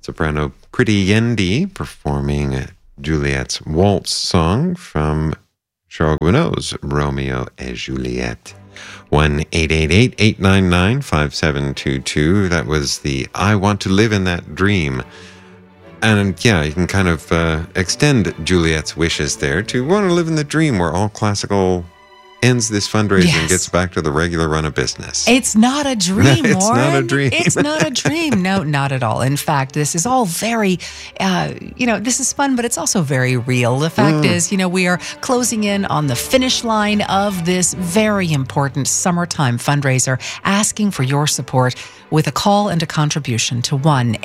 soprano Pretty Yendi performing Juliet's waltz song from Charles Gounod's Romeo et Juliet. 1-888-899-5722. That was the I Want to Live in That Dream. And yeah, you can kind of extend Juliet's wishes there to want to live in the dream where all classical ends this fundraising and gets back to the regular run of business. It's not a dream, It's Warren. not a dream. It's not a dream. No, not at all. In fact, this is all very, this is fun, but it's also very real. The fact is, we are closing in on the finish line of this very important summertime fundraiser, asking for your support with a call and a contribution to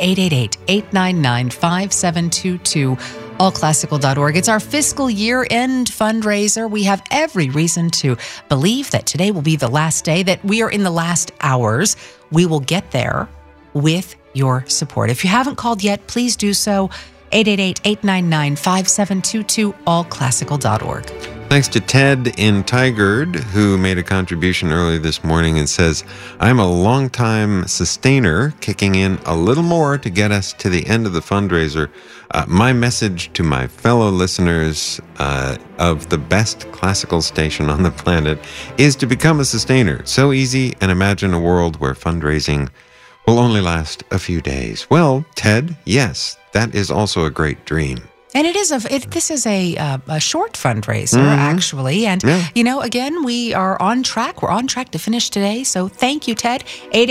1-888-899-5722. allclassical.org. It's our fiscal year-end fundraiser. We have every reason to believe that today will be the last day, that we are in the last hours. We will get there with your support. If you haven't called yet, please do so. 888-899-5722, allclassical.org. Thanks to Ted in Tigard, who made a contribution early this morning and says, I'm a longtime sustainer, kicking in a little more to get us to the end of the fundraiser. My message to my fellow listeners of the best classical station on the planet is to become a sustainer. So easy, and imagine a world where fundraising will only last a few days. Well, Ted, yes, that is also a great dream. And this is a short fundraiser, actually. And, again, we are on track. We're on track to finish today. So thank you, Ted.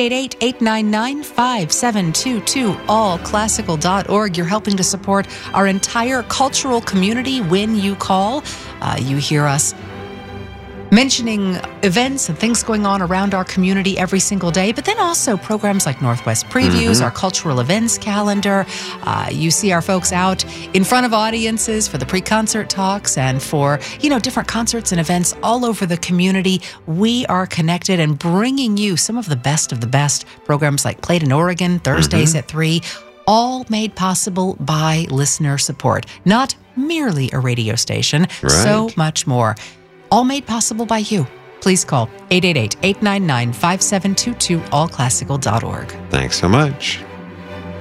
888-899-5722, allclassical.org. You're helping to support our entire cultural community when you call. You hear us mentioning events and things going on around our community every single day, but then also programs like Northwest Previews, our cultural events calendar. You see our folks out in front of audiences for the pre-concert talks and for, different concerts and events all over the community. We are connected and bringing you some of the best programs like Played in Oregon, Thursdays at 3, all made possible by listener support. Not merely a radio station, so much more. All made possible by you. Please call 888-899-5722, allclassical.org. Thanks so much.